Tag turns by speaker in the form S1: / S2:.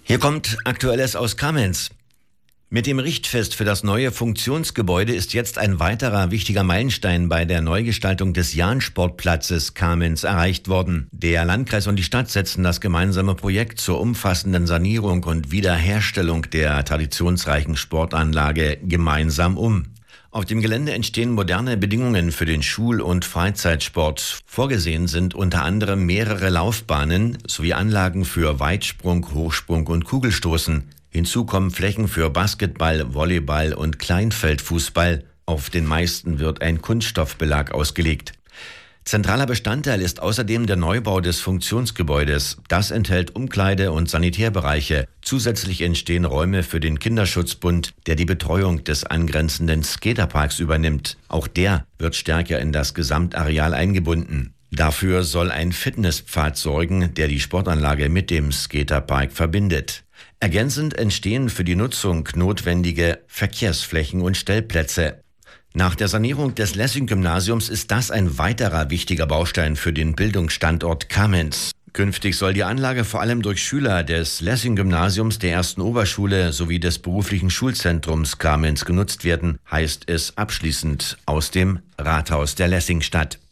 S1: Hier kommt Aktuelles aus Kamenz. Mit dem Richtfest für das neue Funktionsgebäude ist jetzt ein weiterer wichtiger Meilenstein bei der Neugestaltung des Jahn-Sportplatzes Kamenz erreicht worden. Der Landkreis und die Stadt setzen das gemeinsame Projekt zur umfassenden Sanierung und Wiederherstellung der traditionsreichen Sportanlage gemeinsam um. Auf dem Gelände entstehen moderne Bedingungen für den Schul- und Freizeitsport. Vorgesehen sind unter anderem mehrere Laufbahnen sowie Anlagen für Weitsprung, Hochsprung und Kugelstoßen. Hinzu kommen Flächen für Basketball, Volleyball und Kleinfeldfußball. Auf den meisten wird ein Kunststoffbelag ausgelegt. Zentraler Bestandteil ist außerdem der Neubau des Funktionsgebäudes. Das enthält Umkleide- und Sanitärbereiche. Zusätzlich entstehen Räume für den Kinderschutzbund, der die Betreuung des angrenzenden Skaterparks übernimmt. Auch der wird stärker in das Gesamtareal eingebunden. Dafür soll ein Fitnesspfad sorgen, der die Sportanlage mit dem Skaterpark verbindet. Ergänzend entstehen für die Nutzung notwendige Verkehrsflächen und Stellplätze. Nach der Sanierung des Lessing-Gymnasiums ist das ein weiterer wichtiger Baustein für den Bildungsstandort Kamenz. Künftig soll die Anlage vor allem durch Schüler des Lessing-Gymnasiums, der ersten Oberschule sowie des beruflichen Schulzentrums Kamenz genutzt werden, heißt es abschließend aus dem Rathaus der Lessingstadt.